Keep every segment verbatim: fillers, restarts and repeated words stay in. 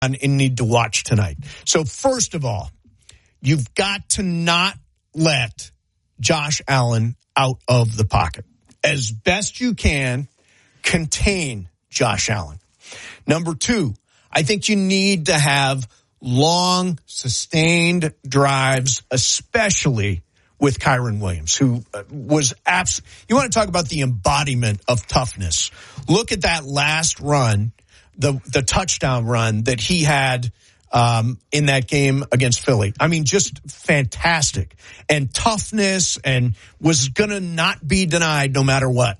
and need to watch tonight. So first of all, you've got to not let Josh Allen out of the pocket. As best you can, contain Josh Allen. Number two, I think you need to have long, sustained drives, especially with Kyren Williams, who was abs- you want to talk about the embodiment of toughness. Look at that last run, the the touchdown run that he had um, in that game against Philly. I mean, just fantastic. And toughness, and was going to not be denied no matter what.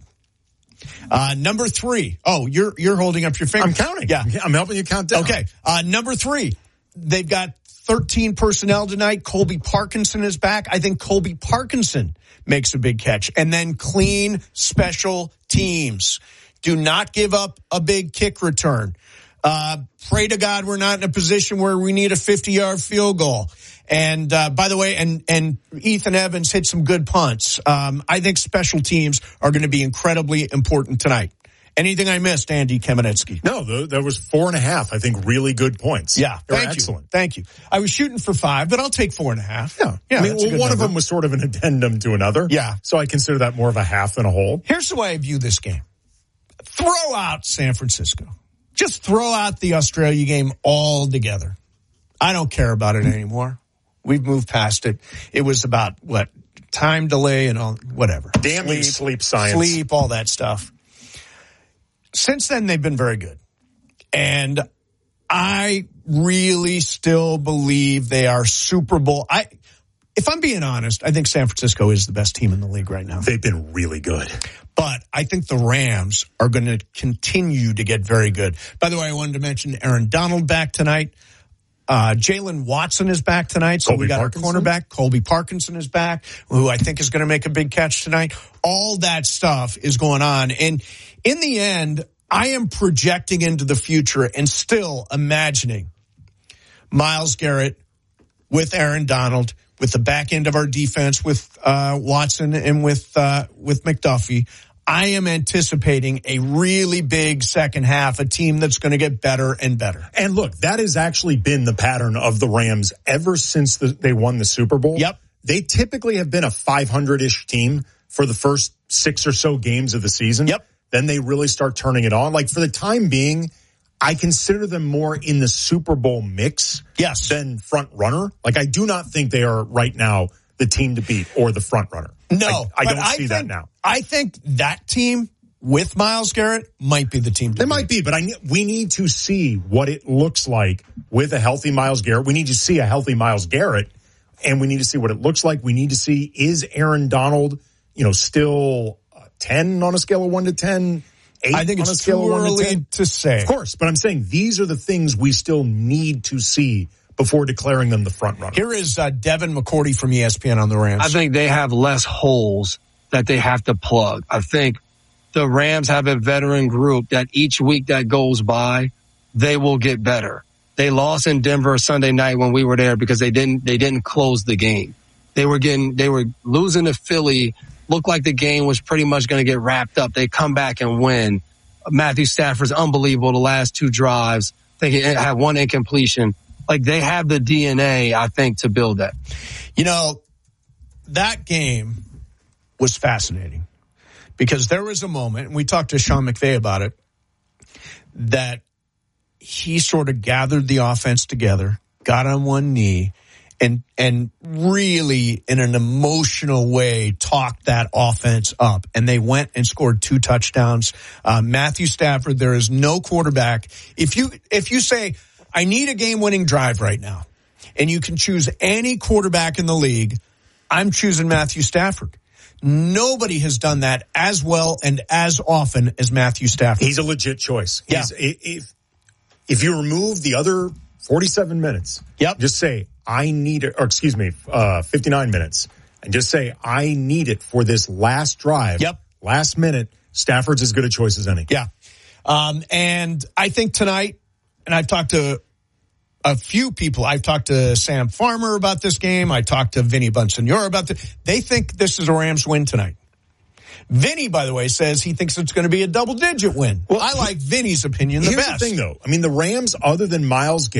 Uh, number three. Oh, you're you're holding up your finger. I'm counting. Yeah. I'm helping you count down. Okay. Uh, number three. They've got thirteen personnel tonight. Colby Parkinson is back. I think Colby Parkinson makes a big catch. And then clean special teams. Do not give up a big kick return. Uh, pray to God we're not in a position where we need a fifty-yard field goal. And uh, by the way, and and Ethan Evans hit some good punts. Um, I think special teams are going to be incredibly important tonight. Anything I missed, Andy Kamenetsky? No, the, there was four and a half, I think, really good points. Yeah, they were thank excellent. you. Thank you. I was shooting for five, but I'll take four and a half. Yeah. yeah I mean, well, one number. of them was sort of an addendum to another. Yeah. So I consider that more of a half than a whole. Here's the way I view this game. Throw out San Francisco. Just throw out the Australia game altogether. I don't care about it anymore. We've moved past it. It was about, what, time delay and all, whatever. Damn sleep, you sleep science. Sleep, all that stuff. Since then, they've been very good. And I really still believe they are Super Bowl. I, if I'm being honest, I think San Francisco is the best team in the league right now. They've been really good. But I think the Rams are going to continue to get very good. By the way, I wanted to mention Aaron Donald back tonight. Uh, Jalen Watson is back tonight. So Colby we got Parkinson? our cornerback. Colby Parkinson is back, who I think is going to make a big catch tonight. All that stuff is going on. And in the end, I am projecting into the future and still imagining Myles Garrett with Aaron Donald, with the back end of our defense, with uh, Watson and with uh, with McDuffie. I am anticipating a really big second half, a team that's going to get better and better. And look, that has actually been the pattern of the Rams ever since the, they won the Super Bowl. Yep. They typically have been a five hundred-ish team for the first six or so games of the season. Yep. Then they really start turning it on. Like, for the time being, I consider them more in the Super Bowl mix yes. than front runner. Like, I do not think they are right now the team to beat or the front runner. No, I, I don't I see think, that now. I think that team with Myles Garrett might be the team to They beat. might be, but I we need to see what it looks like with a healthy Myles Garrett. We need to see a healthy Myles Garrett, and we need to see what it looks like. We need to see, is Aaron Donald, you know, still ten on a scale of one to ten? Eight I think on it's a scale too of one early to ten? to say. Of course, but I'm saying these are the things we still need to see before declaring them the front runner. Here is uh, Devin McCourty from E S P N on the Rams. I think they have less holes that they have to plug. I think the Rams have a veteran group that each week that goes by, they will get better. They lost in Denver Sunday night when we were there because they didn't, they didn't close the game. They were getting, they were losing to Philly. Looked like the game was pretty much going to get wrapped up. They come back and win. Matthew Stafford's unbelievable the last two drives. I think he had one incompletion. Like, they have the D N A, I think, to build that. You know, that game was fascinating because there was a moment, and we talked to Sean McVay about it, that he sort of gathered the offense together, got on one knee, and and really, in an emotional way, talked that offense up. And they went and scored two touchdowns. Uh, Matthew Stafford, there is no quarterback. If you if you say, I need a game-winning drive right now, and you can choose any quarterback in the league, I'm choosing Matthew Stafford. Nobody has done that as well and as often as Matthew Stafford. He's a legit choice. Yeah. He's, if, if you remove the other forty-seven minutes, yep. just say, I need it, or excuse me, uh, fifty-nine minutes, and just say, I need it for this last drive. Yep. Last minute, Stafford's as good a choice as any. Yeah. Um, and I think tonight, and I've talked to a few people. I've talked to Sam Farmer about this game. I talked to Vinny Bonsignore about this. They think this is a Rams win tonight. Vinny, by the way, says he thinks it's going to be a double-digit win. Well, I like Vinny's opinion the here's best. The thing, though. I mean, the Rams, other than Myles Garrett,